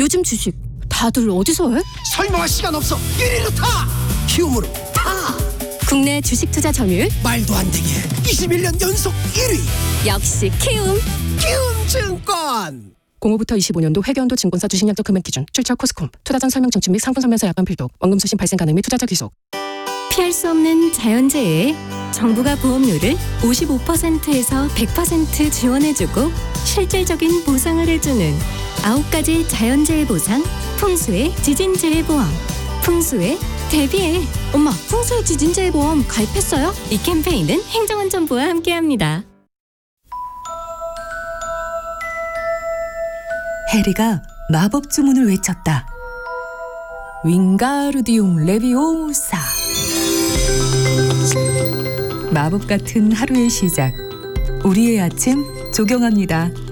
요즘 주식 다들 어디서 해? 설명할 시간 없어. 1위로 타. 키움으로 타. 국내 주식 투자 점유율 말도 안 되게 21년 연속 1위. 역시 키움. 키움증권. 05부터 25년도 회계연도 증권사 주식약정 금액 기준, 출처 코스콤, 투자전 설명 청취 및 상품 설명서 약관 필독, 원금 수신 발생 가능 및 투자자 귀속. 피할 수 없는 자연재해에 정부가 보험료를 55%에서 100% 지원해주고 실질적인 보상을 해주는 9가지 자연재해 보상, 풍수의 지진재해 보험. 풍수에 대비해. 엄마, 풍수의 지진재해 보험 가입했어요? 이 캠페인은 행정안전부와 함께합니다. 해리가 마법 주문을 외쳤다. 윙가르디움 레비오사. 마법 같은 하루의 시작. 우리의 아침 조경합니다.